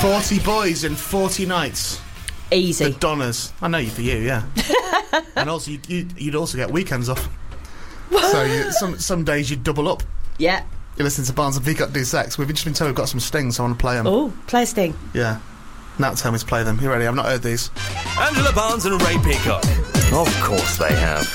40 boys in 40 nights. Easy. The Donners. I know you for you, yeah. And also, you'd also get weekends off. So some days you'd double up. Yeah. You listen to Barnes and Peacock do sex. We've just been told we've got some stings, so I want to play them. Oh, play a sting. Yeah. Now tell me to play them. You ready? I've not heard these. Angela Barnes and Ray Peacock. Of course they have.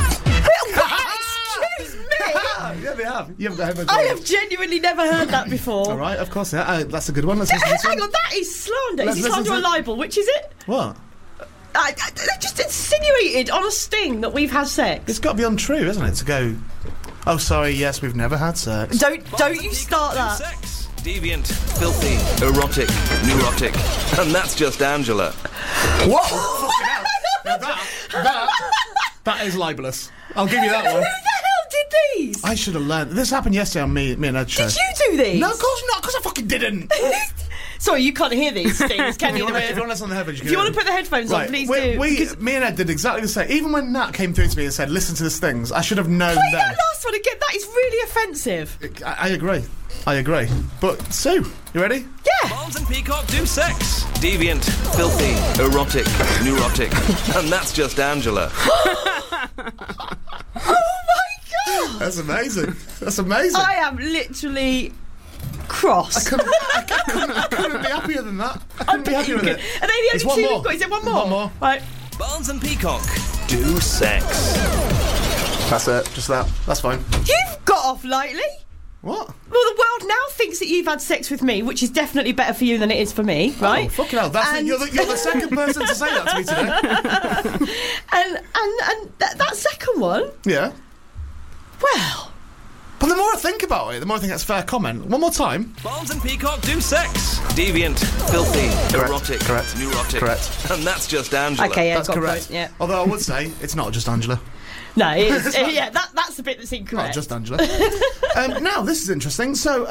Excuse me! Yeah, they have. You haven't got headphones. I have genuinely never heard that before. All right, of course. Yeah. That's a good one. Let's listen to this one. Hang on, that is slander. Let's Is it listen slander to or libel? Which is it? What? I just insinuated on a sting that we've had sex. It's got to be untrue, isn't it? To go, oh, sorry, yes, we've never had sex. Don't you start that. Sex. Deviant, filthy, erotic, neurotic. And that's just Angela. What? Fucking hell. Now that is libelous. I'll give you that one. Who the hell did these? I should have learned. This happened yesterday on me and Ed's show. Did you do these? No, of course not, because I fucking didn't. Sorry, you can't hear these things, can you? If you want to listen on the headphones, If you want to put the headphones on, please do. Me and Ed did exactly the same. Even when Nat came through to me and said, listen to these things, I should have known Play then. that last one again. That is really offensive. I agree. But, Sue, you ready? Yeah. Barnes and Peacock do sex. Deviant, filthy, erotic, neurotic. And that's just Angela. Oh my God. That's amazing. I am literally cross. I couldn't be happier than that. I couldn't be happier with it. Are they the It's only one two more. we've got? Is it one more? One more. Right. Barnes and Peacock do sex. That's it. Just that. That's fine. You've got off lightly. What? Well, the world now thinks that you've had sex with me, which is definitely better for you than it is for me, right? Oh, fucking hell. You're the second person to say that to me today. And that second one, Yeah. well, But the more I think about it, the more I think that's a fair comment. One more time. Barnes and Peacock do sex. Deviant, filthy, erotic, Correct. neurotic. Correct. And that's just Angela. okay, yeah, That's got a correct. point, yeah. Although I would say it's not just Angela. No, it is. Yeah, that's the bit that's incorrect. Not just Angela. Now, this is interesting. So,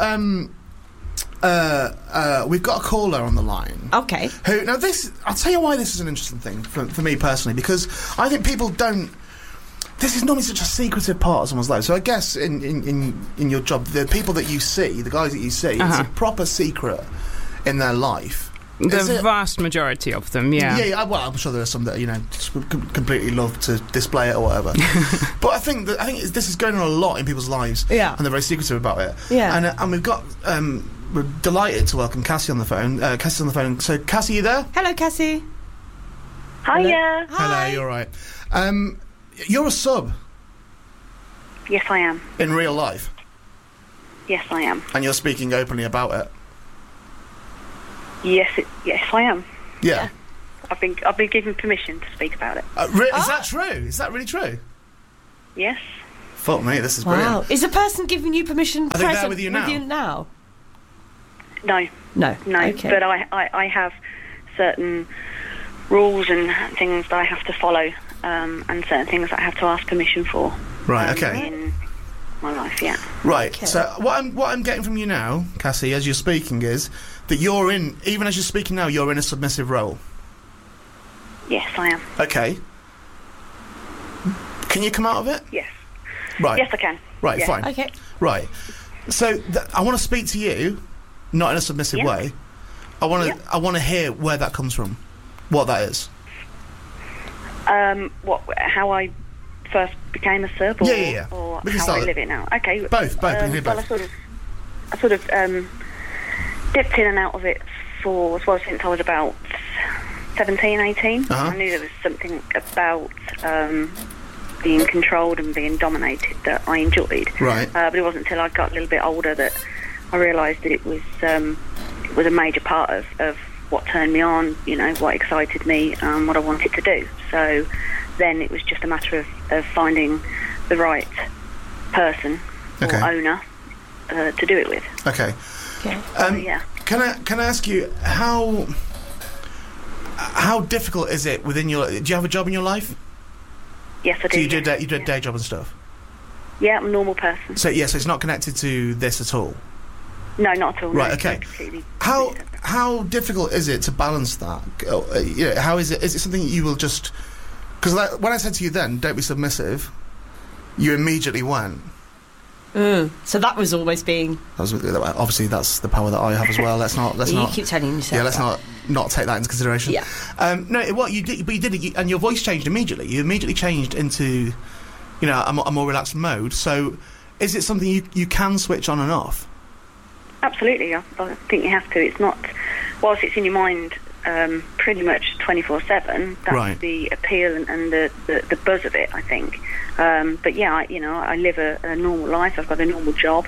we've got a caller on the line. Okay. Now, I'll tell you why this is an interesting thing for me personally, because I think people don't. This is normally such a secretive part of someone's life. So I guess in your job, the people that you see, the guys that you see, it's a proper secret in their life. The vast majority of them, yeah. Yeah, well, I'm sure there are some that, just completely love to display it or whatever. But I think this is going on a lot in people's lives. Yeah. And they're very secretive about it. Yeah. And we've got, we're delighted to welcome Cassie on the phone. Cassie's on the phone. So, Cassie, you there? Hello, Cassie. Hiya. Hello, you're right. You're a sub Yes, I am. in real life, Yes, I am. and you're speaking openly about it. Yes, I am. Yeah. I've been given permission to speak about it. Is that true? Is that really true? Yes. Fuck me, this is Wow. brilliant. Is the person giving you permission Are they there present with you now? No. No. Okay. But I have certain rules and things that I have to follow, and certain things that I have to ask permission for. Right. Okay. In my life, yeah. Right. Okay. So what I'm getting from you now, Cassie, as you're speaking, is that even as you're speaking now, you're in a submissive role. Yes, I am. Okay. Can you come out of it? Yes. Right. Yes, I can. Right. Yeah. Fine. Okay. Right. So I want to speak to you, not in a submissive Yeah. way. I want to. Yeah. I want to hear where that comes from, what that is. How I first became a sub, or, Yeah. or We can how start I with- live it now. Okay. Both. We can hear Well, both. I sort of dipped in and out of it since I was about 17, 18. Uh-huh. I knew there was something about being controlled and being dominated that I enjoyed. Right. But it wasn't until I got a little bit older that I realised that it was a major part of what turned me on, what excited me, what I wanted to do. So then it was just a matter of finding the right person or owner to do it with. Okay. Okay. Yeah. Can I ask you how difficult is it within your? Do you have a job in your life? Yes, I do. So you did yeah. you did a day job and stuff. Yeah, I'm a normal person. So yes, it's not connected to this at all. No, not at all. Right. No, Okay. completely How difficult is it to balance that? How is it? Is it something you will just? Because when I said to you then, don't be submissive, you immediately went. So that was almost being... Obviously, that's the power that I have as well. Let's not. You keep telling yourself. Yeah, let's not take that into consideration. Yeah. No, what you did, but you did, and your voice changed immediately. You immediately changed into, a more relaxed mode. So, is it something you can switch on and off? Absolutely, I think you have to. It's not, whilst it's in your mind pretty much 24/7. That's right. The appeal and the buzz of it, I think. But yeah, I live a normal life. I've got a normal job.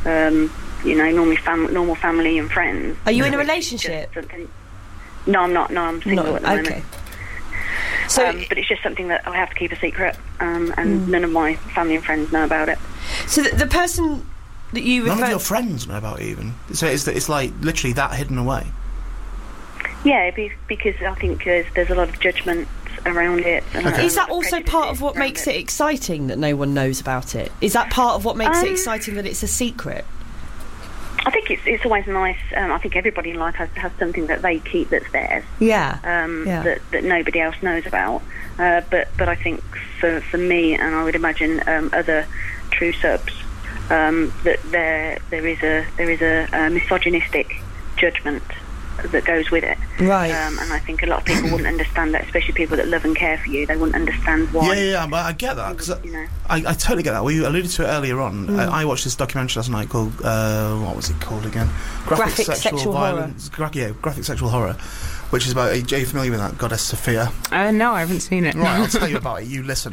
Normal family and friends. Are you in a relationship? No, I'm not. No, I'm single at the moment. Okay. So, but it's just something that I have to keep a secret, and none of my family and friends know about it. So the person that you none of your friends know about it even. So it's like literally that hidden away. Yeah, because I think there's a lot of judgment around it. Okay. Is that also part of what makes it exciting that no one knows about it? Is that part of what makes it exciting that it's a secret? I think it's always nice. I think everybody in life has something that they keep that's theirs. Yeah. That nobody else knows about. But I think for me, and I would imagine other true subs, that there is a misogynistic judgment that goes with it. Right. And I think a lot of people wouldn't understand that, especially people that love and care for you. They wouldn't understand why. Yeah, but I get that, because I totally get that. We alluded to it earlier on. I watched this documentary last night called, what was it called again? Graphic sexual violence. Graphic sexual horror, which is about, are you familiar with that, Goddess Sophia? No, I haven't seen it. Right, I'll tell you about it. You listen.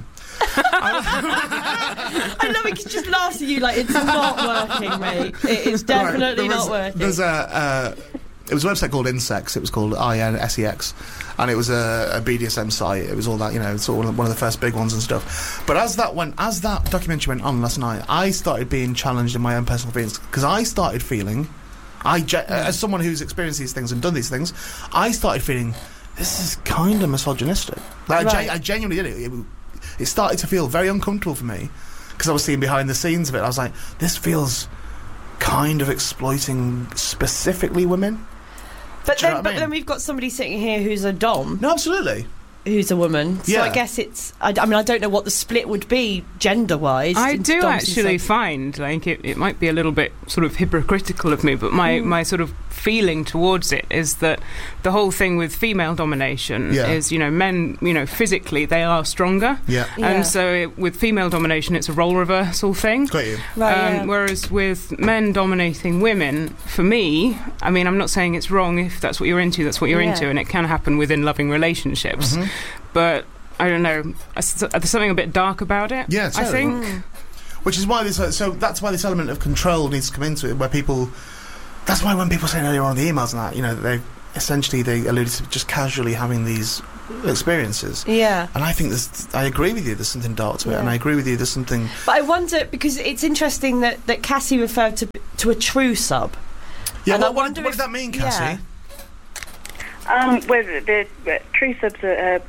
I love it, because it just laughs at you like it's not working, mate. It is definitely not working. There's it was a website called Insex. It was called INSEX, and it was a BDSM site. It was all that, sort of one of the first big ones and stuff. But as that documentary went on last night, I started being challenged in my own personal feelings, because I started feeling, as someone who's experienced these things and done these things, I started feeling this is kind of misogynistic. Like, right. I genuinely did it. It started to feel very uncomfortable for me, because I was seeing behind the scenes of it. I was like, this feels kind of exploiting specifically women. But then we've got somebody sitting here who's a dom. No, absolutely. Who's a woman. So I guess it's... I don't know what the split would be gender-wise. I do actually find, like, it might be a little bit sort of hypocritical of me, but my sort of feeling towards it is that the whole thing with female domination is, men, physically they are stronger. Yeah. And so with female domination, it's a role reversal thing. Got you. Right, Whereas with men dominating women, for me, I'm not saying it's wrong. If that's what you're into, that's what you're into, and it can happen within loving relationships. Mm-hmm. But I don't know. There's something a bit dark about it. Yeah, totally. I think. Which is why that's why this element of control needs to come into it, where people. That's why when people say earlier on in the emails and that, they alluded to just casually having these experiences. Yeah. And I think I agree with you. There's something dark to it, and I agree with you. There's something. But I wonder, because it's interesting that Cassie referred to a true sub. Yeah. And what does that mean, Cassie? Yeah. Well, the true subs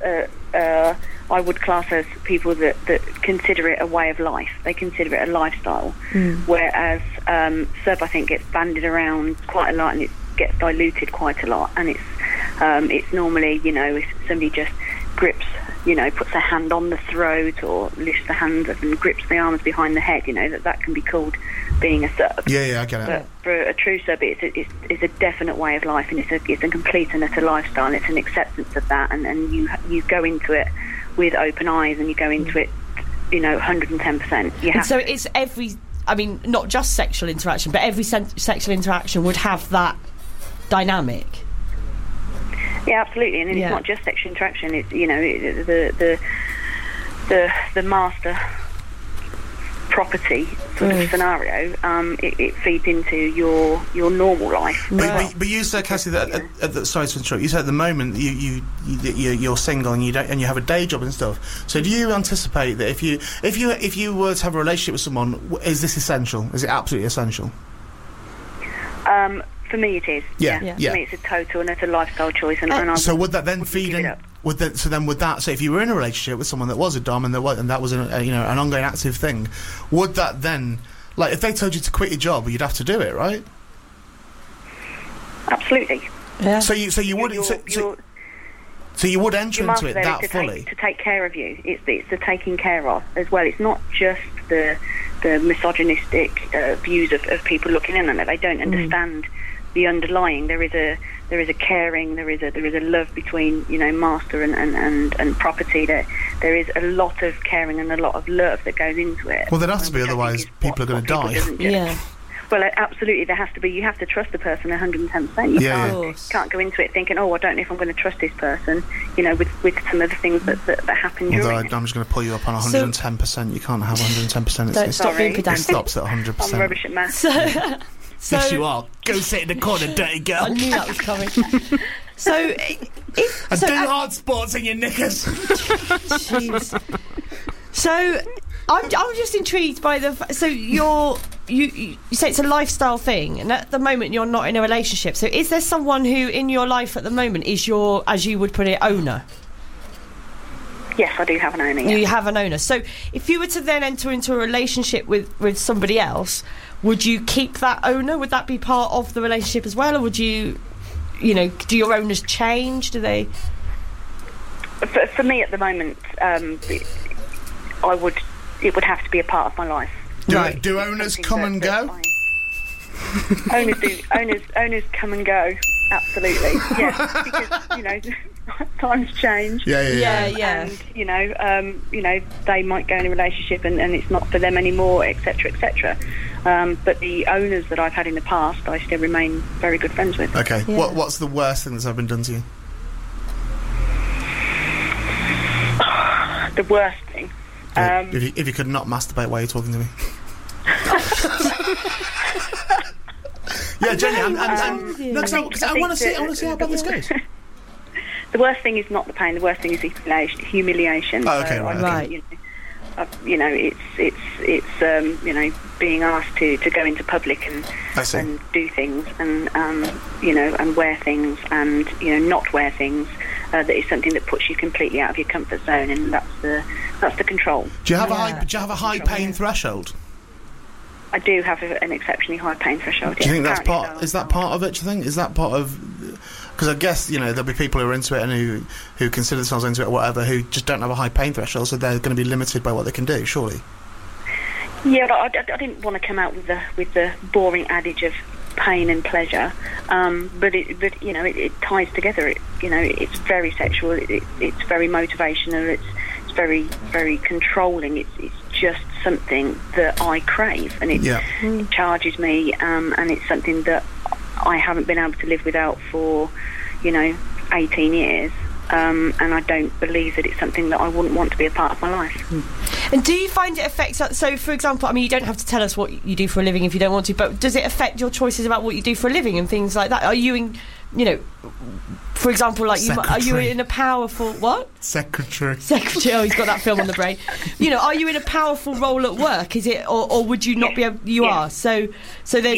I would class as people that consider it a way of life. They consider it a lifestyle. Whereas sub, I think, gets bandied around quite a lot, and it gets diluted quite a lot. And it's normally, if somebody just grips, puts a hand on the throat or lifts the hands up and grips the arms behind the head, that can be called being a sub. Yeah, I get it. But for a true sub, it's a definite way of life, and it's a complete and utter lifestyle. It's an acceptance of that, and you go into it with open eyes, and you go into it, 110%. So it's not just sexual interaction, but every sexual interaction would have that dynamic. Yeah, absolutely, and it's not just sexual interaction. It's the master property sort of scenario. It feeds into your normal life. But you said, Cassie, that sorry to interrupt. You said at the moment you're single and you have a day job and stuff. So do you anticipate that if you were to have a relationship with someone, is this essential? Is it absolutely essential? For me, it is. Yeah. For me, it's a total and it's a lifestyle choice. So would that then feed in? So if you were in a relationship with someone that was a dom and that was an ongoing active thing, would that then, like, if they told you to quit your job, you'd have to do it, right? Absolutely. Yeah. So you would enter into it that fully. To take care of you. It's the taking care of as well. It's not just the misogynistic views of people looking in on it. They don't understand the underlying. There is a caring, there is a love between, you know, master and property. There is a lot of caring and a lot of love that goes into it. Well, there has to be, otherwise people are going to die. Yeah. Well, absolutely, there has to be. You have to trust the person 110%. You can't go into it thinking, oh, I don't know if I'm going to trust this person, you know, with some of the things that happen during it. I'm just going to pull you up on 110%. You can't have 110%. Don't stop being pedantic. It stops at 100%. I'm rubbish at maths. Yes, you are. Go sit in the corner, dirty girl. I knew that was coming. Do hard sports in your knickers. Jeez. So, I'm just intrigued by so you say it's a lifestyle thing, and at the moment you're not in a relationship. So is there someone who in your life at the moment is your, as you would put it, owner? Yes, I do have an owner. You have an owner. So if you were to then enter into a relationship with somebody else, would you keep that owner? Would that be part of the relationship as well, or would you know, do your owners change? Do they? For me at the moment, it would have to be a part of my life. Do owners come and go? Owners come and go. Absolutely, yes. Because, you know, times change. Yeah. And you know, they might go in a relationship and it's not for them anymore, etc., etc. But the owners that I've had in the past, I still remain very good friends with. Okay. Yeah. What's the worst thing that's ever been done to you? The worst thing. If you could not masturbate while you're talking to me. Yeah, Jenny, because I want to see how bad this goes. The worst thing is not the pain. The worst thing is humiliation. Oh, okay, right. You know, it's you know, being asked to go into public and do things and you know, and wear things and, you know, not wear things. That is something that puts you completely out of your comfort zone, and that's the control. Do you have a high pain threshold? I do have an exceptionally high pain threshold. Do you think that's part? Is that part of it? Do you think is that part of? Because I guess, you know, there'll be people who are into it and who consider themselves into it or whatever, who just don't have a high pain threshold, so they're going to be limited by what they can do. Surely. Yeah, but I didn't want to come out with the boring adage of pain and pleasure, but you know, it ties together. You know, it's very sexual. It's very motivational. It's very, very controlling. It's just something that I crave, and it charges me, and it's something that I haven't been able to live without for, you know, 18 years. And I don't believe that it's something that I wouldn't want to be a part of my life. And do you find it affects? So, for example, I mean, you don't have to tell us what you do for a living if you don't want to, but does it affect your choices about what you do for a living and things like that? Are you in, you know, for example, like are you in a powerful Secretary? Oh, he's got that film on the brain. You know, are you in a powerful role at work? Is it, or would you not be able? You are. So there's